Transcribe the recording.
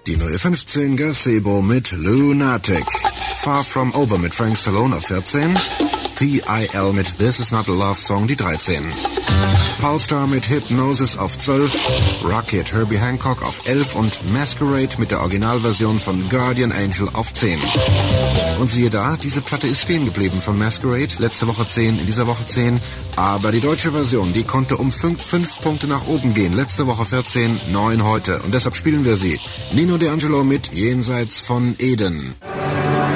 Die neue 15, Gazebo mit Lunatic. Far From Over mit Frank Stallone auf 14. P.I.L. mit This Is Not a Love Song, die 13. Polestar mit Hypnosis auf 12. Rocket, Herbie Hancock auf 11 und Masquerade mit der Originalversion von Guardian Angel auf 10. Und siehe da, diese Platte ist stehen geblieben von Masquerade. Letzte Woche 10, in dieser Woche 10. Aber die deutsche Version, die konnte um 5 Punkte nach oben gehen. Letzte Woche 14, 9 heute. Und deshalb spielen wir sie. Nino D'Angelo mit Jenseits von Eden.